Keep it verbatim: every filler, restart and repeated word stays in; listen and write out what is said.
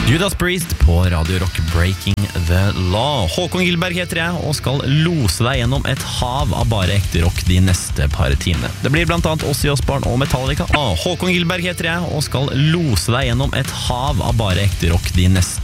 Judas Priest på Radio Rock Breaking the Law. Håkon Gilberg heter jeg og skal lose deg gjennom et hav av bare ekte rock de neste par timene. Det blir blant annet Ozzy Osbourne og Metallica. Ah, Håkon Gilberg heter jeg og skal lose deg gjennom et hav av bare ekte rock de neste